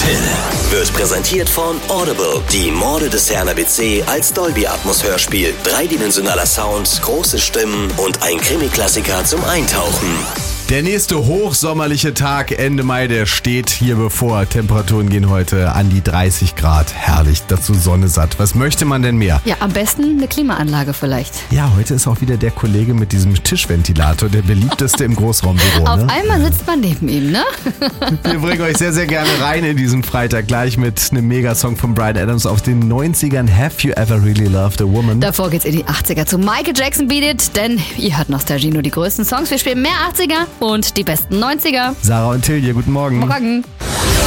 Till wird präsentiert von Audible. Die Morde des Herrn ABC als Dolby-Atmos-Hörspiel. Dreidimensionaler Sound, große Stimmen und ein Krimi-Klassiker zum Eintauchen. Der nächste hochsommerliche Tag Ende Mai, der steht hier bevor. Temperaturen gehen heute an die 30 Grad. Herrlich, dazu Sonne satt. Was möchte man denn mehr? Ja, am besten eine Klimaanlage vielleicht. Ja, heute ist auch wieder der Kollege mit diesem Tischventilator, der beliebteste im Großraumbüro. Auf einmal sitzt man neben ihm, ne? Wir bringen euch sehr, sehr gerne rein in diesen Freitag. Gleich mit einem Megasong von Bryan Adams aus den 90ern. Have you ever really loved a woman? Davor geht's in die 80er zu Michael Jackson Beat It, denn ihr hört Nostalgie nur die größten Songs. Wir spielen mehr 80er und die besten 90er. Sarah und Till, guten Morgen. Morgen.